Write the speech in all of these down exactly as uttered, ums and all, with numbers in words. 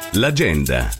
L'agenda.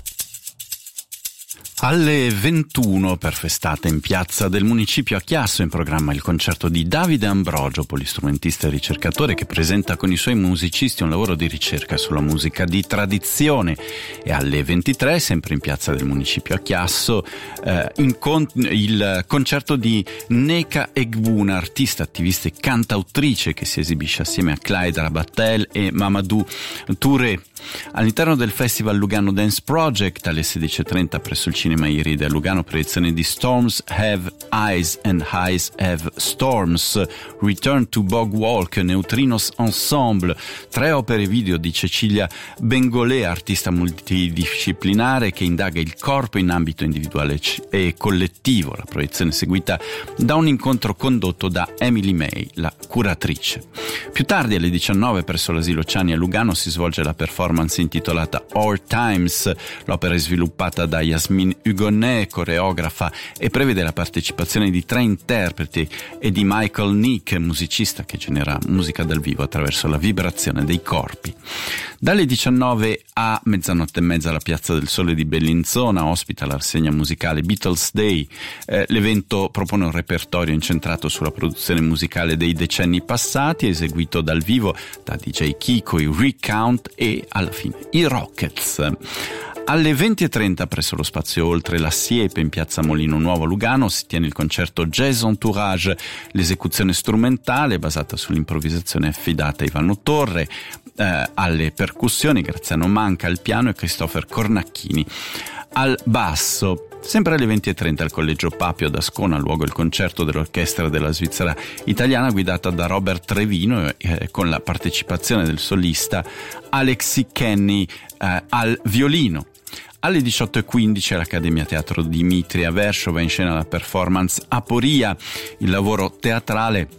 Alle ventuno per Festata in piazza del Municipio a Chiasso in programma il concerto di Davide Ambrogio, polistrumentista e ricercatore che presenta con i suoi musicisti un lavoro di ricerca sulla musica di tradizione. E alle ventitré, sempre in piazza del Municipio a Chiasso, eh, incont- il concerto di Neka Egbuna, artista, attivista e cantautrice che si esibisce assieme a Clyde Rabatel e Mamadou Touré. All'interno del Festival Lugano Dance Project alle sedici e trenta presso il Cinema Iride a Lugano, proiezione di Storms Have Eyes and Eyes Have Storms, Return to Bog Walk, Neutrinos Ensemble, tre opere video di Cecilia Bengolè, artista multidisciplinare che indaga il corpo in ambito individuale e collettivo. La proiezione è seguita da un incontro condotto da Emily May, la curatrice. Più tardi alle diciannove presso l'Asilo Ciani a Lugano si svolge la performance intitolata Our Times. L'opera è sviluppata da Yasmin Hugonnet, coreografa, e prevede la partecipazione di tre interpreti e di Michael Nick, musicista che genera musica dal vivo attraverso la vibrazione dei corpi. Dalle diciannove a mezzanotte e mezza la Piazza del Sole di Bellinzona ospita la rassegna musicale Beatles Day. Eh, l'evento propone un repertorio incentrato sulla produzione musicale dei decenni passati, eseguito dal vivo da D J Kiko, i Recount e alla fine i Rockets. Alle venti e trenta presso lo spazio Oltre la Siepe in piazza Molino Nuovo Lugano si tiene il concerto Jazz Entourage, l'esecuzione strumentale basata sull'improvvisazione affidata a Ivano Torre, eh, alle percussioni Graziano Manca al piano e Christopher Cornacchini al basso. Sempre alle venti e trenta al Collegio Papio ad Ascona ha luogo il concerto dell'Orchestra della Svizzera Italiana guidata da Robert Trevino eh, con la partecipazione del solista Alexi Kenny eh, al violino. Alle diciotto e quindici all'Accademia Teatro Dimitria Vershov va in scena la performance Aporia, il lavoro teatrale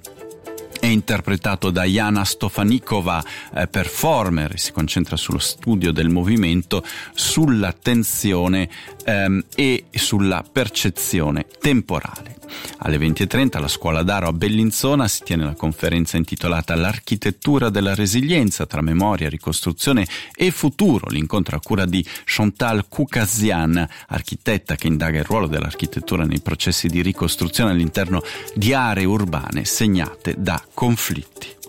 è interpretato da Jana Stofanikova, eh, performer, e si concentra sullo studio del movimento, sulla tensione ehm, e sulla percezione temporale. Alle venti e trenta alla Scuola d'Aro a Bellinzona si tiene la conferenza intitolata L'architettura della resilienza tra memoria, ricostruzione e futuro. L'incontro a cura di Chantal Koukazian, architetta che indaga il ruolo dell'architettura nei processi di ricostruzione all'interno di aree urbane segnate da conflitti.